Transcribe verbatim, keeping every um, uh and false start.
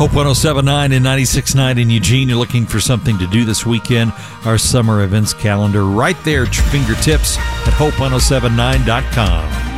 Hope one oh seven point nine and ninety-six point nine in Eugene. You're looking for something to do this weekend. Our summer events calendar right there at your fingertips at hope one oh seven nine dot com.